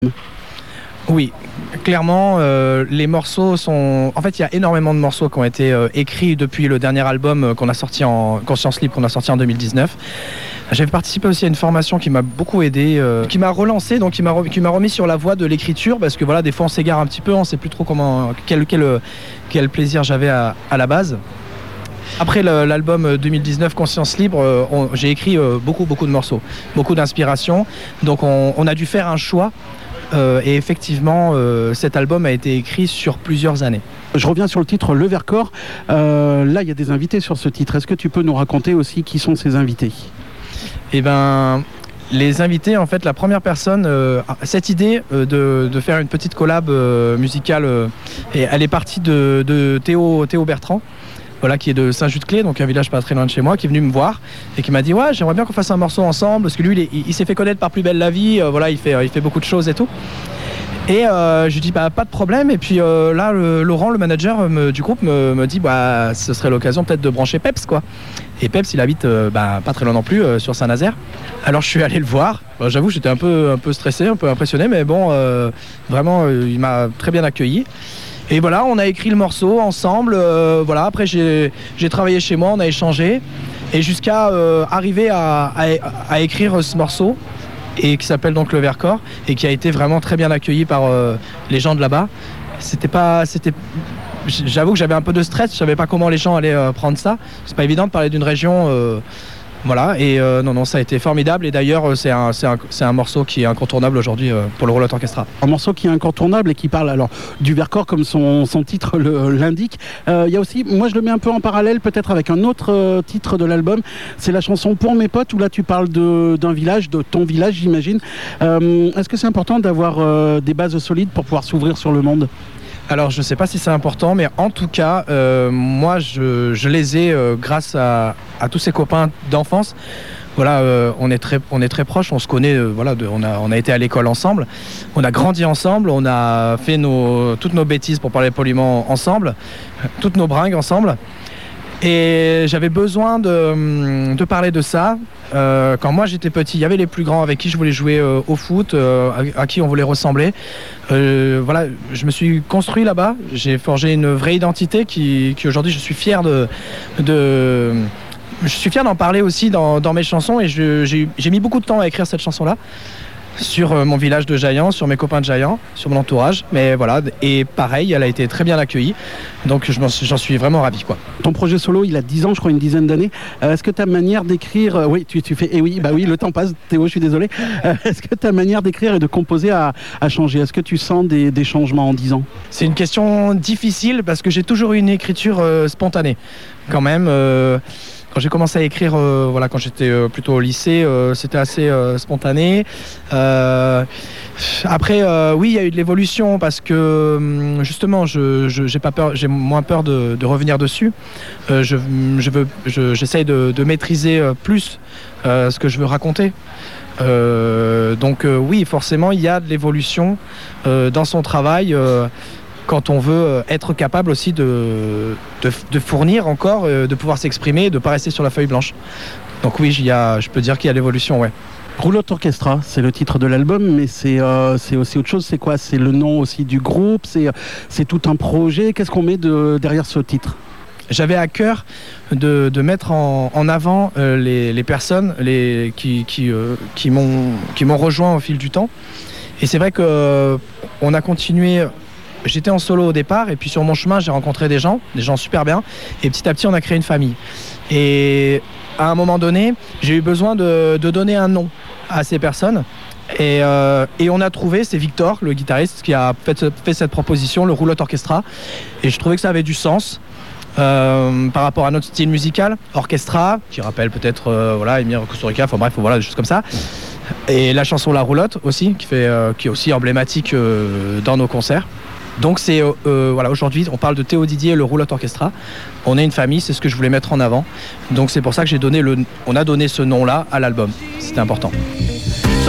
Oui, clairement, les morceaux sont... En fait, il y a énormément de morceaux qui ont été écrits depuis le dernier album qu'on a sorti en Conscience Libre, qu'on a sorti en 2019. J'avais participé aussi à une formation qui m'a beaucoup aidé, qui m'a relancé, donc qui m'a remis sur la voie de l'écriture, parce que voilà, des fois on s'égare un petit peu, on ne sait plus trop quel plaisir j'avais à la base. Après l'album 2019 Conscience Libre, j'ai écrit beaucoup de morceaux, beaucoup d'inspiration, donc on a dû faire un choix. Et effectivement, cet album a été écrit sur plusieurs années. Je reviens sur le titre Le Vercors. Là, il y a des invités sur ce titre. Est-ce que tu peux nous raconter aussi qui sont ces invités ? Eh ben, les invités, en fait, la première personne, cette idée de faire une petite collab musicale, elle est partie de Théo Bertrand. Voilà, qui est de Saint-Just-Clé, donc un village pas très loin de chez moi, qui est venu me voir et qui m'a dit ouais, j'aimerais bien qu'on fasse un morceau ensemble, parce que lui il s'est fait connaître par Plus belle la vie, voilà, il fait beaucoup de choses et tout. Et je lui dis bah pas de problème, et puis là Laurent, le manager du groupe, me dit bah ce serait l'occasion peut-être de brancher Peps, quoi. Et Peps, il habite pas très loin non plus, sur Saint-Nazaire. Alors je suis allé le voir. J'avoue, j'étais un peu stressé, un peu impressionné, mais bon, vraiment il m'a très bien accueilli. Et voilà, on a écrit le morceau ensemble. Voilà, après j'ai travaillé chez moi, on a échangé, et jusqu'à arriver à écrire ce morceau, et qui s'appelle donc Le Vercors, et qui a été vraiment très bien accueilli par les gens de là-bas. J'avoue que j'avais un peu de stress, je savais pas comment les gens allaient prendre ça. C'est pas évident de parler d'une région. Voilà, et non, ça a été formidable, et d'ailleurs c'est un morceau qui est incontournable aujourd'hui pour le Roulotte Orchestra. Un morceau qui est incontournable et qui parle alors du Vercors comme son titre l'indique. Il y a aussi, moi je le mets un peu en parallèle peut-être avec un autre titre de l'album, c'est la chanson Pour mes potes, où là tu parles d'un village, de ton village j'imagine. Est-ce que c'est important d'avoir des bases solides pour pouvoir s'ouvrir sur le monde ? Alors je ne sais pas si c'est important, mais en tout cas, moi je les ai grâce à tous ces copains d'enfance. Voilà, on est très proches, on se connaît, voilà, on a été à l'école ensemble, on a grandi ensemble, on a fait toutes nos bêtises, pour parler poliment, ensemble, toutes nos bringues ensemble. Et j'avais besoin de parler de ça. Quand moi j'étais petit, il y avait les plus grands avec qui je voulais jouer au foot, à qui on voulait ressembler. Voilà, je me suis construit là-bas. J'ai forgé une vraie identité qui aujourd'hui je suis fier je suis fier d'en parler aussi dans mes chansons, et j'ai mis beaucoup de temps à écrire cette chanson-là. Sur mon village de Jaillant, sur mes copains de Jaillant, sur mon entourage, mais voilà, et pareil, elle a été très bien accueillie, donc j'en suis vraiment ravi, quoi. Ton projet solo, il a 10 ans, je crois, une dizaine d'années. Est-ce que ta manière d'écrire, oui, tu fais, oui, le temps passe, Théo, je suis désolé. Est-ce que ta manière d'écrire et de composer a changé ? Est-ce que tu sens des changements en 10 ans ? C'est une question difficile, parce que j'ai toujours eu une écriture spontanée, quand même. Quand j'ai commencé à écrire, voilà, quand j'étais plutôt au lycée, c'était assez spontané. Après, oui, il y a eu de l'évolution, parce que justement, j'ai pas peur, j'ai moins peur de revenir dessus. J'essaye de maîtriser plus ce que je veux raconter. Donc oui, forcément, il y a de l'évolution dans son travail. Quand on veut être capable aussi de fournir encore, de pouvoir s'exprimer, de ne pas rester sur la feuille blanche. Donc oui, je peux dire qu'il y a l'évolution, ouais. Roulotte Orchestra, c'est le titre de l'album, mais c'est aussi autre chose. C'est quoi ? C'est le nom aussi du groupe, c'est tout un projet. Qu'est-ce qu'on met derrière ce titre ? J'avais à cœur de mettre en avant les personnes qui m'ont rejoint au fil du temps. Et c'est vrai qu'on a continué. J'étais en solo au départ, et puis sur mon chemin j'ai rencontré des gens super bien, et petit à petit on a créé une famille. Et à un moment donné, j'ai eu besoin de donner un nom à ces personnes, et on a trouvé, c'est Victor, le guitariste, qui a fait cette proposition, le Roulotte Orchestra, et je trouvais que ça avait du sens par rapport à notre style musical. Orchestra, qui rappelle peut-être voilà, Émir Kusturica, enfin bref, voilà, des choses comme ça. Et la chanson La Roulotte aussi, qui est aussi emblématique dans nos concerts. Donc c'est voilà, aujourd'hui on parle de Théo Didier et le Roulotte Orchestra. On est une famille, c'est ce que je voulais mettre en avant. Donc c'est pour ça que on a donné ce nom-là à l'album. C'était important.